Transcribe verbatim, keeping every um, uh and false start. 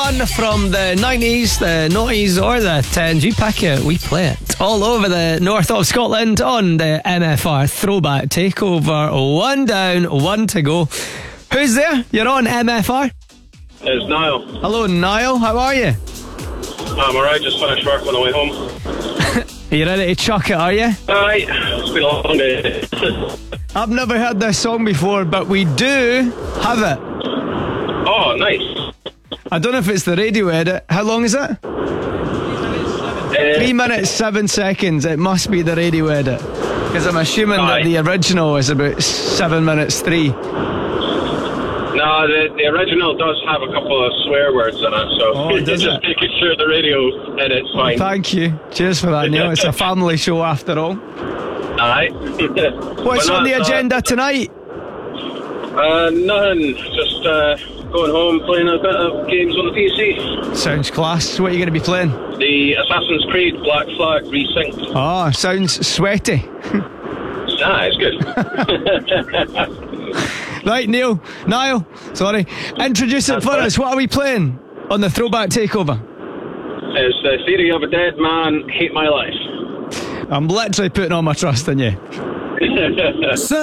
one from the nineties, the noughties or the tens. You pick it, we play it. All over the north of Scotland on the M F R Throwback Takeover. One down, one to go. Who's there? You're on M F R. It's Niall. Hello, Niall. How are you? I'm alright, just finished work on the way home. Are you ready to chuck it, are you? Alright, it's been a long day. I've never heard this song before, but we do have it. Oh, nice. I don't know if it's the radio edit. How long is it? Uh, Three minutes, seven seconds. It must be the radio edit. Because I'm assuming Aye. that the original is about seven minutes three. No, the, the original does have a couple of swear words in it, so Oh, does just it? making sure the radio edit's fine. Thank you. Cheers for that, Neil. It's a family show after all. Alright. What's But on no, the it's agenda not- tonight? Uh, nothing. Just uh, going home, playing a bit of games on the P C. Sounds class. What are you going to be playing? The Assassin's Creed Black Flag Resynced. Oh, sounds sweaty. Ah, it's good. Right, Neil. Niall, sorry. Introduce it That's for right. us. What are we playing on the Throwback Takeover? It's the Theory of a Dead Man, Hate My Life. I'm literally putting all my trust in you.